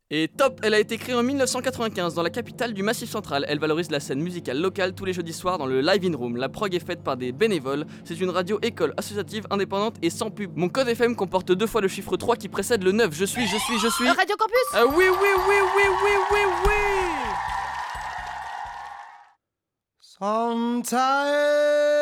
Et top, elle a été créée en 1995 dans la capitale du Massif Central. Elle valorise la scène musicale locale tous les jeudis soirs dans le Live In Room. La prog est faite par des bénévoles. C'est une radio école associative, indépendante et sans pub. Mon code FM comporte 2 fois le chiffre 3 qui précède le 9. Je suis. Radio Campus. Oui. Sometimes